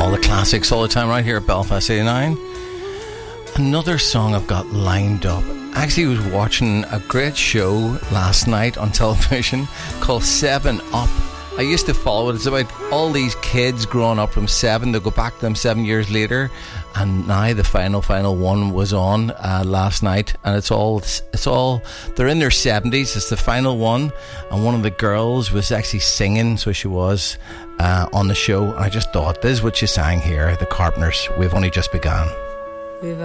All the classics all the time right here at Belfast 89. Another song I've got lined up. Actually, I was watching a great show last night on television called 7 Up. I used to follow it. It's about all these kids growing up from 7. They go back to them 7 years later, and now the final one was on last night, and it's all they're in their 70s. It's the final one, and one of the girls was actually singing, so she was on the show, and I just thought, this is what she sang here, the Carpenters, We've Only Just Begun.